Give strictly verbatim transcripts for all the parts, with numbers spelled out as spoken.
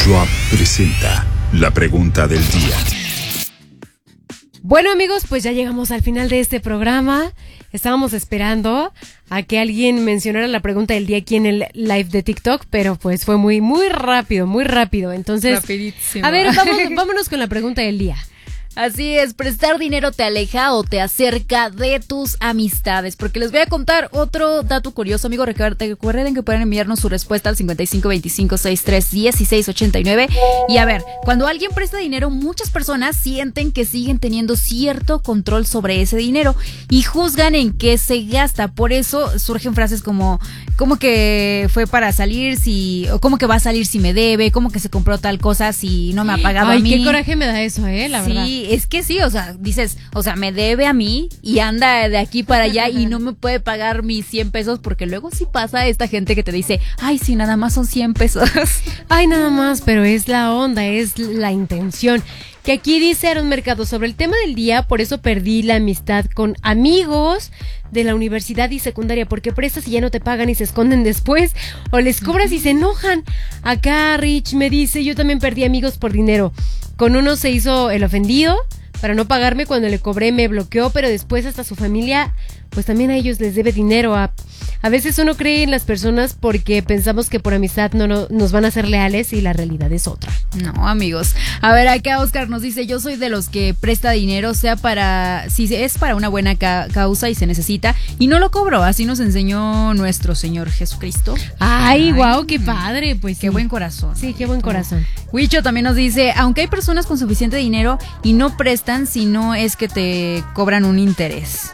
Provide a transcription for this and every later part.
Drop presenta la pregunta del día. Bueno, amigos, pues ya llegamos al final de este programa. Estábamos esperando a que alguien mencionara la pregunta del día aquí en el live de TikTok, pero pues fue muy, muy rápido, muy rápido. Entonces, rapidísimo. A ver, vamos, vámonos con la pregunta del día. Así es, prestar dinero te aleja o te acerca de tus amistades, porque les voy a contar otro dato curioso, amigo. Recuerden que pueden enviarnos su respuesta al cincuenta y cinco veinticinco sesenta y tres dieciséis ochenta y nueve. Y a ver, cuando alguien presta dinero, muchas personas sienten que siguen teniendo cierto control sobre ese dinero y juzgan en qué se gasta. Por eso surgen frases como, ¿cómo que fue para salir si, o cómo que va a salir si me debe? ¿Cómo que se compró tal cosa si no me ha pagado Ay, a mí? qué coraje me da eso, eh, la sí, verdad. Es que sí, o sea, dices, o sea, me debe a mí y anda de aquí para allá y no me puede pagar mis cien pesos, porque luego sí pasa esta gente que te dice, ay, sí, nada más son cien pesos. Ay, nada más, pero es la onda, es la intención. Que aquí dice Aaron Mercado sobre el tema del día, por eso perdí la amistad con amigos de la universidad y secundaria, porque prestas y ya no te pagan y se esconden después, o les cobras y se enojan. Acá Rich me dice, yo también perdí amigos por dinero. Con uno se hizo el ofendido para no pagarme, cuando le cobré me bloqueó, pero después hasta su familia, pues también a ellos les debe dinero. A, a veces uno cree en las personas porque pensamos que por amistad no, no nos van a ser leales y la realidad es otra. No, amigos. A ver, acá Oscar nos dice, yo soy de los que presta dinero, sea para, si es para una buena ca- causa y se necesita, y no lo cobro. Así nos enseñó nuestro Señor Jesucristo. Ay, Ay wow, qué padre, pues qué sí. buen corazón. Sí, qué buen corazón. Huicho también nos dice, aunque hay personas con suficiente dinero y no prestan, si no es que te cobran un interés.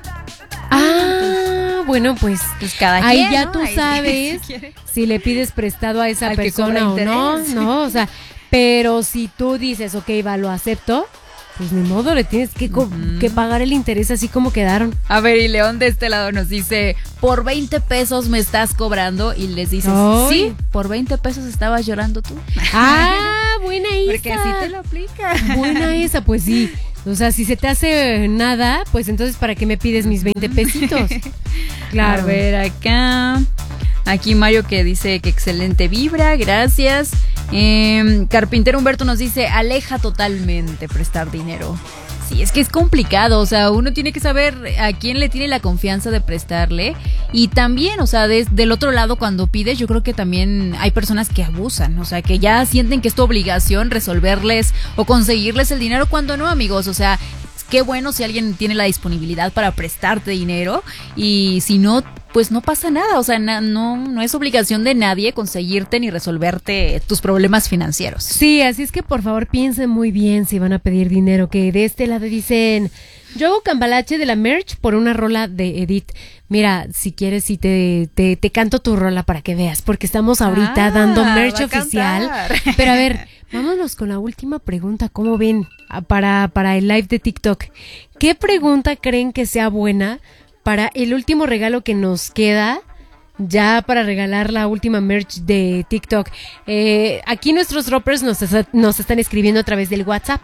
Ah, bueno, pues, pues cada ahí quien, ya ¿no? tú Ahí sabes si, si le pides prestado a esa Al persona o no, no, o sea, pero si tú dices, ok, va, lo acepto, pues ni modo, le tienes que, co- uh-huh. que pagar el interés así como quedaron. A ver, y León de este lado nos dice, por veinte pesos me estás cobrando, y les dices, ¡ay! Sí, por veinte pesos estabas llorando tú. Ah, buena esa. Porque así te lo aplica. Buena esa, pues sí. O sea, si se te hace nada, pues entonces ¿para qué me pides mis veinte pesitos? Claro. A ver, acá. Aquí Mario que dice que excelente vibra, gracias. Eh, Carpintero Humberto nos dice, aleja totalmente prestar dinero. Sí, es que es complicado, o sea, uno tiene que saber a quién le tiene la confianza de prestarle. Y también, o sea, des, del otro lado, cuando pides, yo creo que también hay personas que abusan, o sea, que ya sienten que es tu obligación resolverles o conseguirles el dinero, cuando no, amigos, o sea, qué bueno si alguien tiene la disponibilidad para prestarte dinero, y si no, pues no pasa nada, o sea, na, no, no es obligación de nadie conseguirte ni resolverte tus problemas financieros. Sí, así es que por favor piensen muy bien si van a pedir dinero, que de este lado dicen, yo hago cambalache de la merch por una rola de Edith. Mira, si quieres, si te, te, te canto tu rola para que veas, porque estamos ahorita ah, dando merch oficial. Pero a ver, vámonos con la última pregunta, ¿cómo ven? Para, para el live de TikTok. ¿Qué pregunta creen que sea buena para el último regalo que nos queda, ya para regalar la última merch de TikTok? Eh, aquí nuestros droppers nos, nos están escribiendo a través del WhatsApp.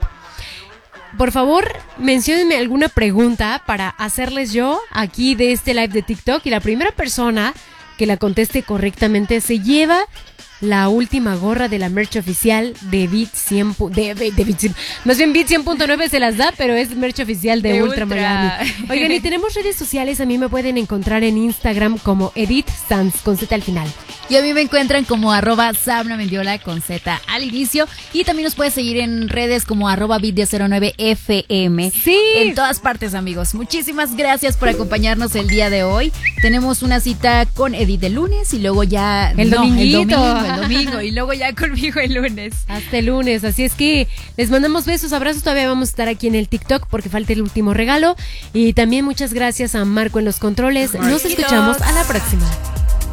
Por favor, menciónenme alguna pregunta para hacerles yo aquí de este live de TikTok, y la primera persona que la conteste correctamente se lleva la última gorra de la merch oficial de Beat cien, de, de, de Beat cien, más bien Beat cien punto nueve se las da, pero es merch oficial de, de Ultra, Ultra Miami. Oigan, y tenemos redes sociales, a mí me pueden encontrar en Instagram como Edith Sanz, con Z al final. Y a mí me encuentran como arroba Sabna Mendiola con Z al inicio, y también nos puedes seguir en redes como arroba Beat cero nueve F M. Sí. En todas partes, amigos. Muchísimas gracias por acompañarnos el día de hoy. Tenemos una cita con Edith el lunes y luego ya... El no, dominguito. El domingo, el domingo, y luego ya conmigo el lunes. Hasta el lunes, así es que les mandamos besos, abrazos, todavía vamos a estar aquí en el TikTok porque falta el último regalo, y también muchas gracias a Marco en los controles. Nos escuchamos a la próxima.